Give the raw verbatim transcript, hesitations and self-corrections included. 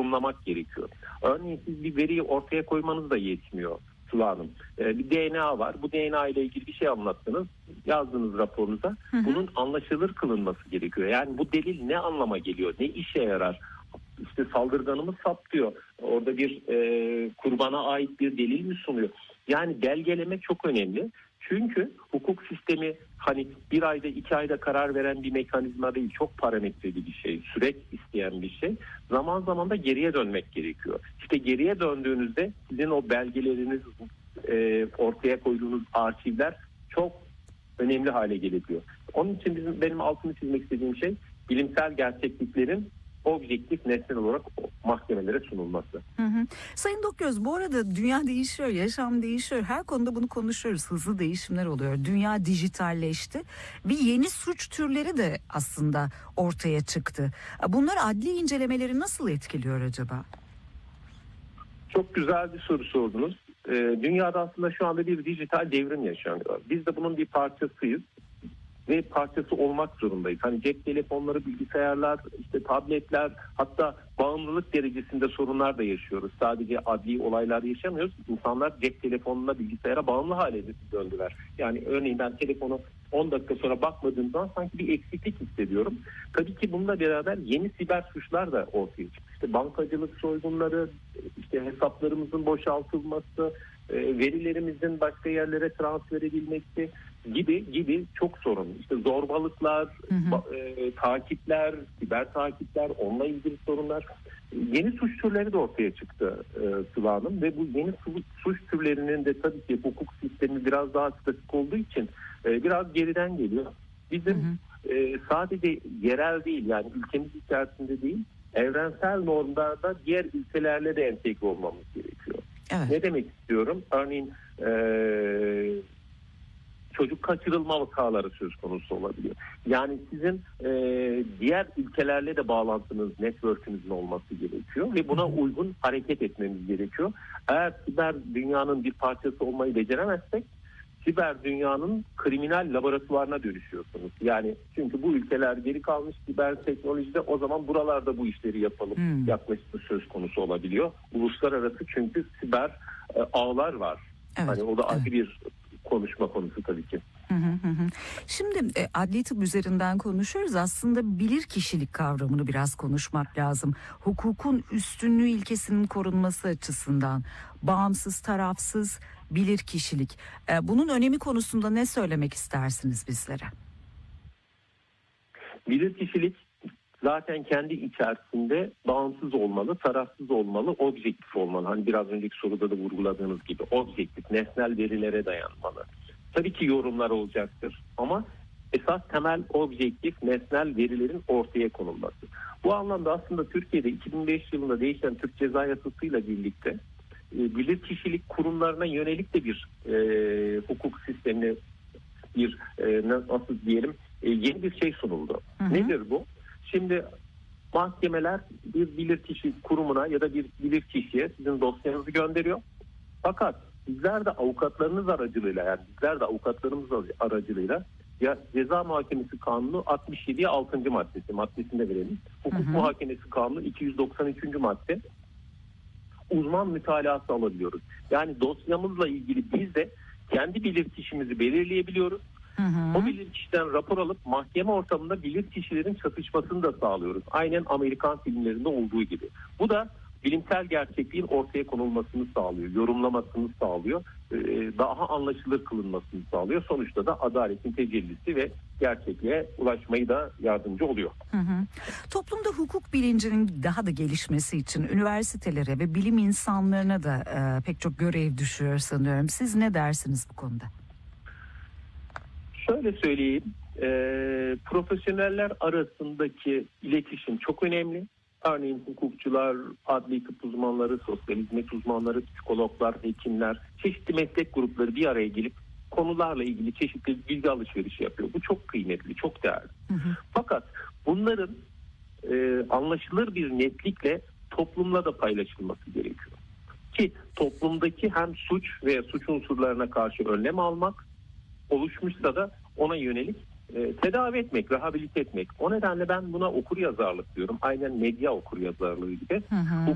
yorumlamak gerekiyor. Örneğin siz bir veriyi ortaya koymanız da yetmiyor Sıla Hanım. Ee, bir D N A var. Bu D N A ile ilgili bir şey anlattınız. Yazdınız raporunuza. Hı hı. Bunun anlaşılır kılınması gerekiyor. Yani bu delil ne anlama geliyor? Ne işe yarar? İşte saldırganımız saptıyor. Orada bir e, kurbana ait bir delil mi sunuyor? Yani belgeleme çok önemli. Çünkü hukuk sistemi hani bir ayda iki ayda karar veren bir mekanizma değil. Çok parametreli bir şey. Süreç isteyen bir şey. Zaman zaman da geriye dönmek gerekiyor. İşte geriye döndüğünüzde sizin o belgeleriniz, e, ortaya koyduğunuz arşivler çok önemli hale gelebiliyor. Onun için bizim benim altını çizmek istediğim şey bilimsel gerçekliklerin objektif nesnel olarak mahkemelere sunulması. Hı hı. Sayın Dokgöz, bu arada dünya değişiyor, yaşam değişiyor. Her konuda bunu konuşuyoruz. Hızlı değişimler oluyor. Dünya dijitalleşti ve yeni suç türleri de aslında ortaya çıktı. Bunlar adli incelemeleri nasıl etkiliyor acaba? Çok güzel bir soru sordunuz. Ee, dünyada aslında şu anda bir dijital devrim yaşanıyor. Biz de bunun bir parçasıyız. Ve parçası olmak zorundayız. Hani cep telefonları, bilgisayarlar, işte tabletler, hatta bağımlılık derecesinde sorunlar da yaşıyoruz. Sadece adli olaylar yaşamıyoruz. İnsanlar cep telefonuna, bilgisayara bağımlı hale döndüler. Yani örneğin ben telefonu on dakika sonra bakmadığım zaman sanki bir eksiklik hissediyorum. Tabii ki bununla beraber yeni siber suçlar da ortaya çıktı. İşte bankacılık soygunları, işte hesaplarımızın boşaltılması, verilerimizin başka yerlere transfer edilmesi gibi gibi çok sorun. İşte zorbalıklar, hı hı. E, takipler, siber takipler, onunla ilgili sorunlar. Yeni suç türleri de ortaya çıktı e, Sıla Hanım ve bu yeni suç, suç türlerinin de tabii ki hukuk sistemi biraz daha statik olduğu için e, biraz geriden geliyor. Bizim hı hı. E, sadece yerel değil, yani ülkemiz içerisinde değil, evrensel normlarda diğer ülkelerle de entegre olmamız gerekiyor. Evet. Ne demek istiyorum? Örneğin eee çocuk kaçırılma vakaları söz konusu olabiliyor. Yani sizin e, diğer ülkelerle de bağlantınız, network'ünüzün olması gerekiyor ve buna uygun hareket etmemiz gerekiyor. Eğer siber dünyanın bir parçası olmayı beceremezsek, siber dünyanın kriminal laboratuvarına dönüşüyorsunuz. Yani çünkü bu ülkeler geri kalmış siber teknolojide, o zaman buralarda bu işleri yapalım hmm. yaklaşımı söz konusu olabiliyor. Uluslararası çünkü siber e, ağlar var. Evet, hani o da ayrı evet. bir konuşma konusu tabii ki. Hı hı hı. Şimdi e, adli tıp üzerinden konuşuyoruz. Aslında bilir kişilik kavramını biraz konuşmak lazım. Hukukun üstünlüğü ilkesinin korunması açısından bağımsız, tarafsız bilir kişilik. E, bunun önemi konusunda ne söylemek istersiniz bizlere? Bilir kişilik zaten kendi içerisinde bağımsız olmalı, tarafsız olmalı, objektif olmalı. Hani biraz önceki soruda da vurguladığınız gibi objektif, nesnel verilere dayanmalı. Tabii ki yorumlar olacaktır ama esas temel objektif, nesnel verilerin ortaya konulması. Bu anlamda aslında Türkiye'de iki bin beş yılında değişen Türk Ceza Yasası'yla birlikte e, bilirkişilik kurumlarına yönelik de bir e, hukuk sistemine bir e, nasıl diyelim e, yeni bir şey sunuldu. Hı hı. Nedir bu? Şimdi mahkemeler bir bilirkişi kurumuna ya da bir bilirkişiye sizin dosyanızı gönderiyor. Fakat bizler de avukatlarınız aracılığıyla, yani bizler de avukatlarımız aracılığıyla ya Ceza Muhakemesi Kanunu altmış yedi altıncı maddesi maddesinde verelim. Hukuk hı hı. Muhakemesi Kanunu iki yüz doksan üçüncü madde uzman mütalası alabiliyoruz. Yani dosyamızla ilgili biz de kendi bilirkişimizi belirleyebiliyoruz. Hı hı. O bilirkişiden rapor alıp mahkeme ortamında bilirkişilerin çatışmasını da sağlıyoruz. Aynen Amerikan filmlerinde olduğu gibi. Bu da bilimsel gerçekliğin ortaya konulmasını sağlıyor, yorumlamasını sağlıyor, daha anlaşılır kılınmasını sağlıyor. Sonuçta da adaletin tecellisi ve gerçekliğe ulaşmayı da yardımcı oluyor. Hı hı. Toplumda hukuk bilincinin daha da gelişmesi için üniversitelere ve bilim insanlarına da e, pek çok görev düşüyor sanıyorum. Siz ne dersiniz bu konuda? Şöyle söyleyeyim, e, profesyoneller arasındaki iletişim çok önemli. Örneğin hukukçular, adli tıp uzmanları, sosyal hizmet uzmanları, psikologlar, hekimler, çeşitli meslek grupları bir araya gelip konularla ilgili çeşitli bilgi alışverişi yapıyor. Bu çok kıymetli, çok değerli. Hı hı. Fakat bunların e, anlaşılır bir netlikle toplumla da paylaşılması gerekiyor. Ki toplumdaki hem suç veya suç unsurlarına karşı önlem almak, oluşmuşsa da ona yönelik e, tedavi etmek, rehabilite etmek. O nedenle ben buna okuryazarlık diyorum. Aynen medya okuryazarlığı gibi. Hı hı.